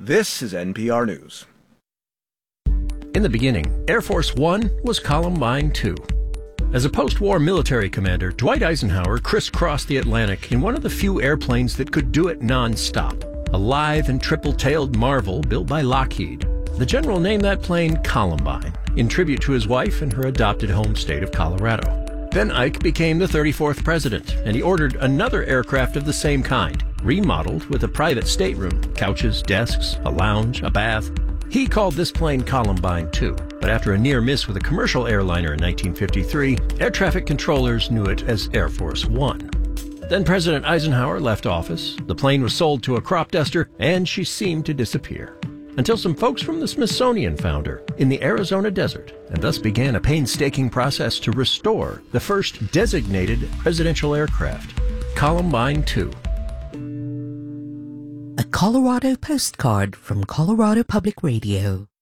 This is NPR News. In the beginning, Air Force One was Columbine 2. As a post-war military commander, Dwight Eisenhower crisscrossed the Atlantic in one of the few airplanes that could do it non-stop, a lithe and triple-tailed marvel built by Lockheed. The general named that plane Columbine, in tribute to his wife and her adopted home state of Colorado. Then Ike became the 34th president, and he ordered another aircraft of the same kind, remodeled with a private stateroom, couches, desks, a lounge, a bath. He called this plane Columbine 2, but after a near miss with a commercial airliner in 1953, air traffic controllers knew it as Air Force One. Then President Eisenhower left office, the plane was sold to a crop duster, and she seemed to disappear. Until some folks from the Smithsonian found her in the Arizona desert, and thus began a painstaking process to restore the first designated presidential aircraft, Columbine 2. A Colorado postcard from Colorado Public Radio.